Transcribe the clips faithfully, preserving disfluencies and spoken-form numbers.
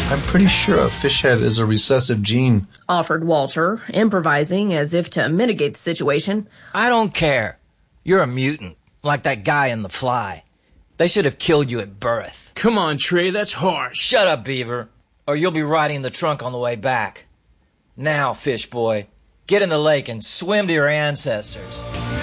I'm pretty sure a fish head is a recessive gene. Offered Walter, improvising as if to mitigate the situation. I don't care. You're a mutant, like that guy in The Fly. They should have killed you at birth. Come on, Trey, that's harsh. Shut up, Beaver, or you'll be riding the trunk on the way back. Now, fish boy, get in the lake and swim to your ancestors.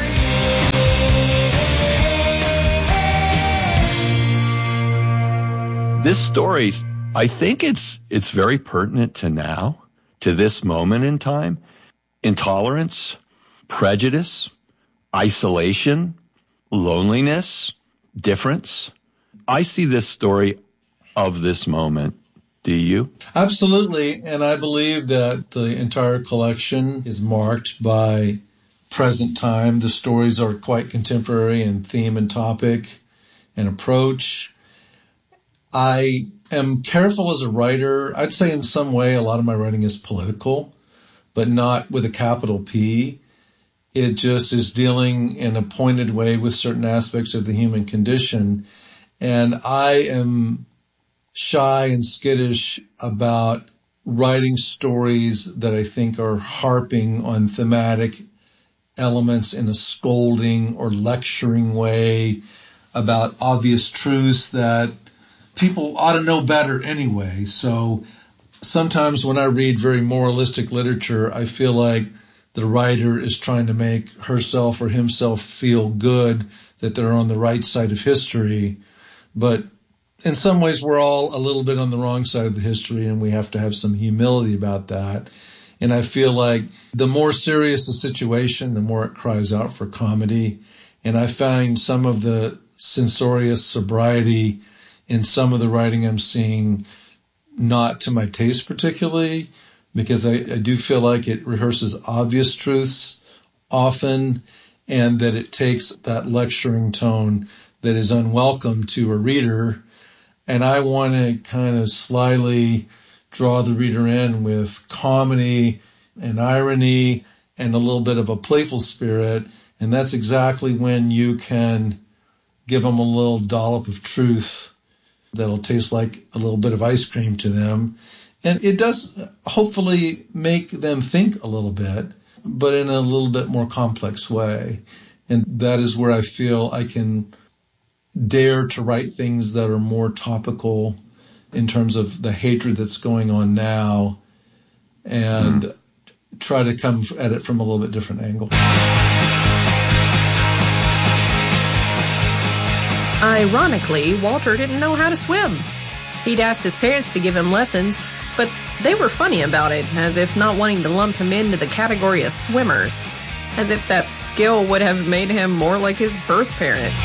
This story, I think it's it's very pertinent to now, to this moment in time. Intolerance, prejudice, isolation, loneliness, difference. I see this story of this moment. Do you? Absolutely. And I believe that the entire collection is marked by present time. The stories are quite contemporary in theme and topic and approach. I am careful as a writer. I'd say in some way a lot of my writing is political, but not with a capital P. It just is dealing in a pointed way with certain aspects of the human condition. And I am shy and skittish about writing stories that I think are harping on thematic elements in a scolding or lecturing way about obvious truths that people ought to know better anyway. So sometimes when I read very moralistic literature, I feel like the writer is trying to make herself or himself feel good that they're on the right side of history. But in some ways, we're all a little bit on the wrong side of the history, and we have to have some humility about that. And I feel like the more serious the situation, the more it cries out for comedy. And I find some of the censorious sobriety in some of the writing I'm seeing not to my taste particularly, because I, I do feel like it rehearses obvious truths often, and that it takes that lecturing tone that is unwelcome to a reader. And I want to kind of slyly draw the reader in with comedy and irony and a little bit of a playful spirit. And that's exactly when you can give them a little dollop of truth that'll taste like a little bit of ice cream to them. And it does hopefully make them think a little bit, but in a little bit more complex way. And that is where I feel I can dare to write things that are more topical in terms of the hatred that's going on now, and mm. try to come at it from a little bit different angle. Ironically, Walter didn't know how to swim. He'd asked his parents to give him lessons, but they were funny about it, as if not wanting to lump him into the category of swimmers, as if that skill would have made him more like his birth parents.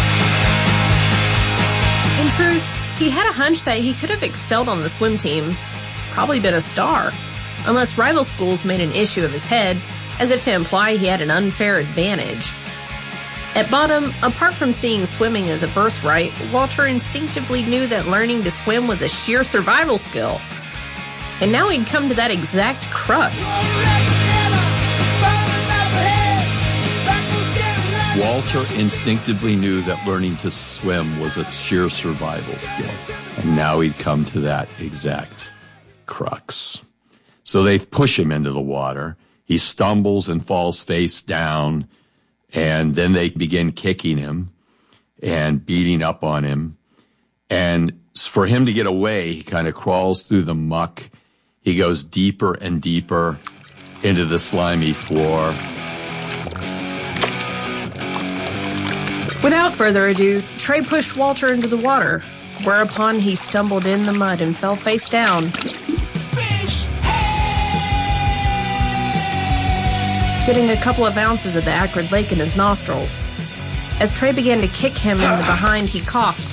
In truth, he had a hunch that he could have excelled on the swim team, probably been a star, unless rival schools made an issue of his head, as if to imply he had an unfair advantage. At bottom, apart from seeing swimming as a birthright, Walter instinctively knew that learning to swim was a sheer survival skill. And now he'd come to that exact crux. Walter instinctively knew that learning to swim was a sheer survival skill. And now he'd come to that exact crux. So they push him into the water. He stumbles and falls face down. And then they begin kicking him and beating up on him. And for him to get away, he kind of crawls through the muck. He goes deeper and deeper into the slimy floor. Without further ado, Trey pushed Walter into the water, whereupon he stumbled in the mud and fell face down, getting a couple of ounces of the acrid lake in his nostrils. As Trey began to kick him in the behind, he coughed.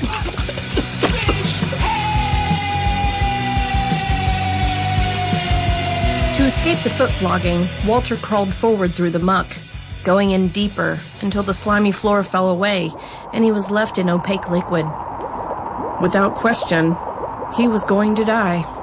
To escape the foot flogging, Walter crawled forward through the muck, going in deeper until the slimy floor fell away and he was left in opaque liquid. Without question, he was going to die.